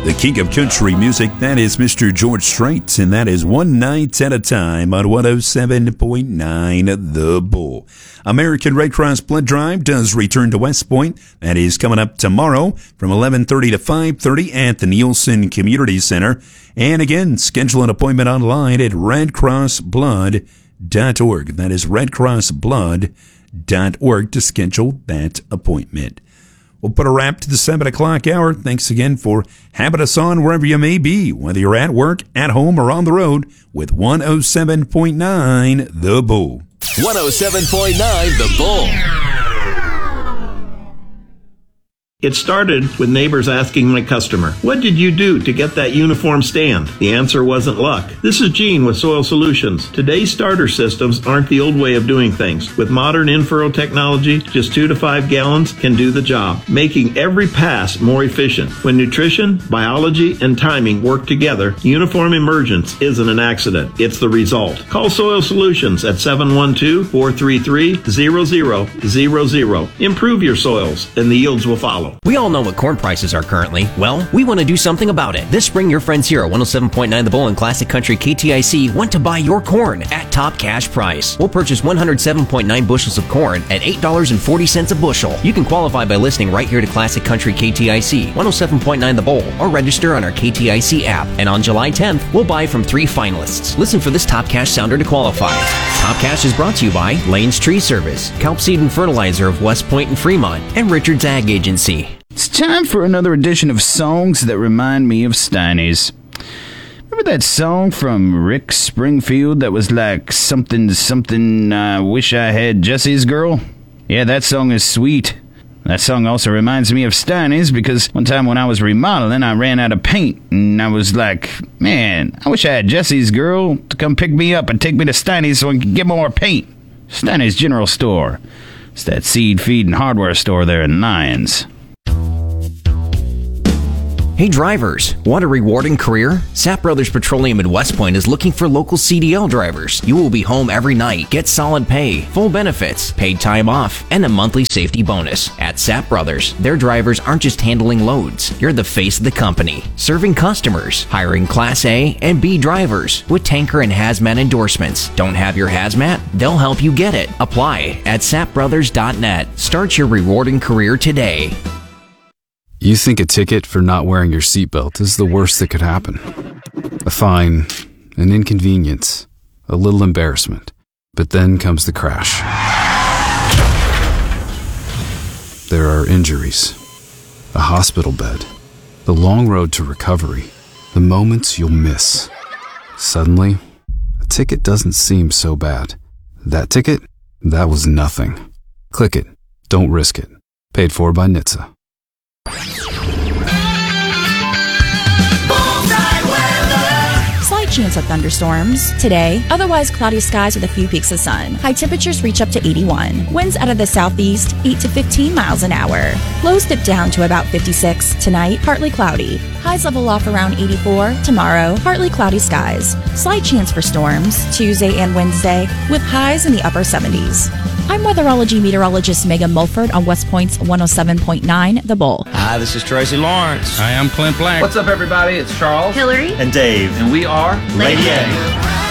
The king of country music, that is Mr. George Strait, and that is One Night at a Time on 107.9 The Bull. American Red Cross Blood Drive does return to West Point. That is coming up tomorrow from 11:30 to 5:30 at the Nielsen Community Center. And again, schedule an appointment online at redcrossblood.org. That is redcrossblood.org to schedule that appointment. We'll put a wrap to the 7 o'clock hour. Thanks again for having us on wherever you may be, whether you're at work, at home, or on the road with 107.9 The Bull. 107.9 The Bull. It started with neighbors asking my customer, "What did you do to get that uniform stand?" The answer wasn't luck. This is Gene with Soil Solutions. Today's starter systems aren't the old way of doing things. With modern in-furrow technology, just 2 to 5 gallons can do the job, making every pass more efficient. When nutrition, biology, and timing work together, uniform emergence isn't an accident. It's the result. Call Soil Solutions at 712-433-0000. Improve your soils, and the yields will follow. We all know what corn prices are currently. Well, we want to do something about it. This spring, your friends here at 107.9 The Bull and Classic Country KTIC want to buy your corn at top cash price. We'll purchase 107.9 bushels of corn at $8.40 a bushel. You can qualify by listening right here to Classic Country KTIC, 107.9 The Bull, or register on our KTIC app. And on July 10th, we'll buy from 3 finalists. Listen for this top cash sounder to qualify. Top Cash is brought to you by Lane's Tree Service, Kelp Seed and Fertilizer of West Point and Fremont, and Richard's Ag Agency. It's time for another edition of Songs That Remind Me of Steinies. Remember that song from Rick Springfield that was like something, I wish I had Jesse's girl? Yeah, that song is sweet. That song also reminds me of Steinies because one time when I was remodeling, I ran out of paint, and I was like, man, I wish I had Jesse's girl to come pick me up and take me to Steinies so I can get more paint. Steinies General Store. It's that seed, feed, and hardware store there in Lyons. Hey drivers, want a rewarding career? Sapp Brothers Petroleum in West Point is looking for local CDL drivers. You will be home every night, get solid pay, full benefits, paid time off, and a monthly safety bonus. At Sapp Brothers, their drivers aren't just handling loads. You're the face of the company, serving customers, hiring Class A and B drivers with tanker and hazmat endorsements. Don't have your hazmat? They'll help you get it. Apply at sappbrothers.net. Start your rewarding career today. You think a ticket for not wearing your seatbelt is the worst that could happen. A fine, an inconvenience, a little embarrassment. But then comes the crash. There are injuries, a hospital bed, the long road to recovery, the moments you'll miss. Suddenly, a ticket doesn't seem so bad. That ticket? That was nothing. Click it. Don't risk it. Paid for by NHTSA. Slight chance of thunderstorms today. Otherwise cloudy skies with a few peaks of sun. High temperatures reach up to 81. Winds out of the southeast 8 to 15 miles an hour. Lows dip down to about 56 tonight. Partly cloudy. Highs level off around 84 tomorrow. Partly cloudy skies. Slight chance for storms Tuesday and Wednesday with highs in the upper 70s. I'm weatherology meteorologist Megan Mulford on West Point's 107.9 The Bull. Hi, this is Tracy Lawrence. Hi, I'm Clint Black. What's up, everybody? It's Charles, Hillary, and Dave, and we are Lady A.